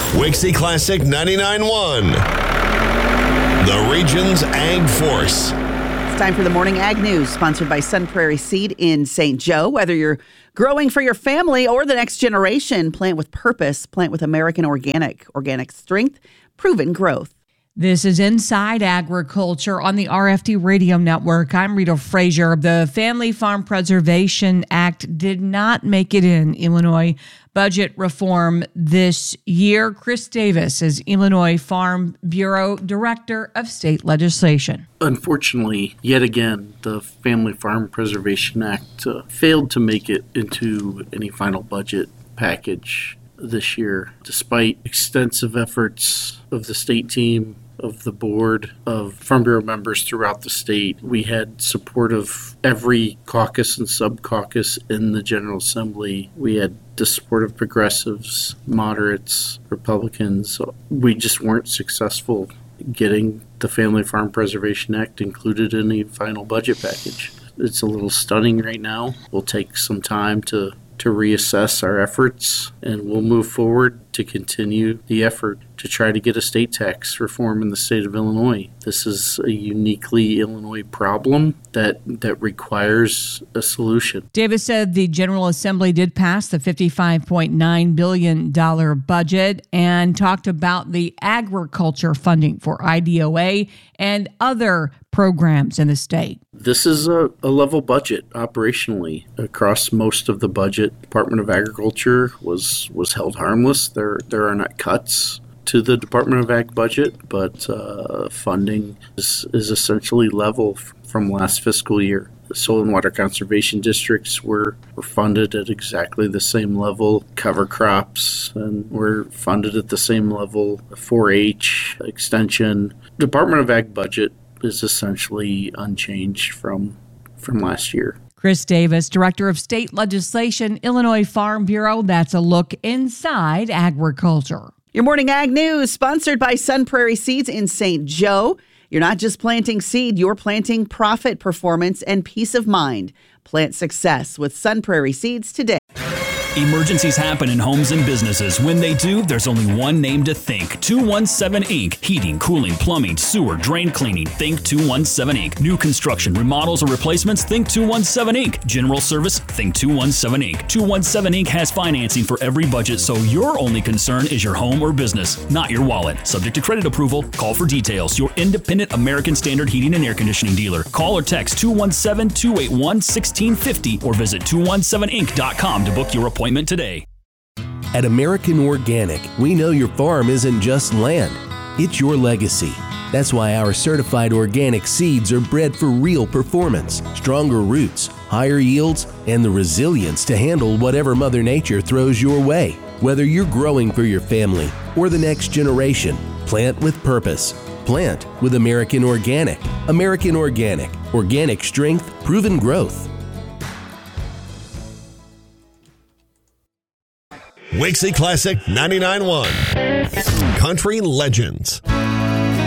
Wixie Classic 99.1, the region's Ag Force. It's time for the Morning Ag News, sponsored by Sun Prairie Seed in St. Joe. Whether you're growing for your family or the next generation, plant with purpose. Plant with American Organic. Organic strength, proven growth. This is Inside Agriculture on the RFD Radio Network. I'm Rita Frazier. The Family Farm Preservation Act did not make it in Illinois budget reform this year. Chris Davis is Illinois Farm Bureau Director of State Legislation. Unfortunately, yet again, the Family Farm Preservation Act failed to make it into any final budget package this year, despite extensive efforts of the state team, of the board, of Farm Bureau members throughout the state. We had support of every caucus and sub-caucus in the General Assembly. We had the support of progressives, moderates, Republicans. We just weren't successful getting the Family Farm Preservation Act included in the final budget package. It's a little stunning right now. We'll take some time to reassess our efforts, and we'll move forward to continue the effort to try to get a state tax reform in the state of Illinois. This is a uniquely Illinois problem that requires a solution. Davis said the General Assembly did pass the $55.9 billion budget and talked about the agriculture funding for IDOA and other programs in the state. This is a level budget operationally across most of the budget. Department of Agriculture was held harmless. There are not cuts to the Department of Ag budget, but funding is essentially level from last fiscal year. The soil and water conservation districts were funded at exactly the same level. Cover crops and were funded at the same level. 4-H, extension. Department of Ag budget is essentially unchanged from last year. Chris Davis, Director of State Legislation, Illinois Farm Bureau. That's a look inside agriculture. Your Morning Ag News, sponsored by Sun Prairie Seeds in St. Joe. You're not just planting seed, you're planting profit, performance, and peace of mind. Plant success with Sun Prairie Seeds today. Emergencies happen in homes and businesses. When they do, there's only one name to think. 217 Inc. Heating, cooling, plumbing, sewer, drain cleaning. Think 217 Inc. New construction, remodels, or replacements. Think 217 Inc. General service. Think 217 Inc. 217 Inc. has financing for every budget, so your only concern is your home or business, not your wallet. Subject to credit approval. Call for details. Your independent American Standard heating and air conditioning dealer. Call or text 217-281-1650 or visit 217inc.com to book your appointment today. At American Organic, we know your farm isn't just land, it's your legacy. That's why our certified organic seeds are bred for real performance, stronger roots, higher yields, and the resilience to handle whatever Mother Nature throws your way. Whether you're growing for your family or the next generation, plant with purpose. Plant with American Organic. American Organic. Organic strength, proven growth. Wixie Classic 99.1, Country Legends.